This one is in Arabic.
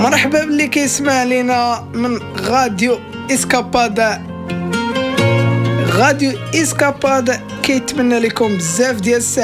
مرحبا باللي كيسمع لينا من غاديو اسكاباد كيتمنى لكم بزاف ديال الساعات.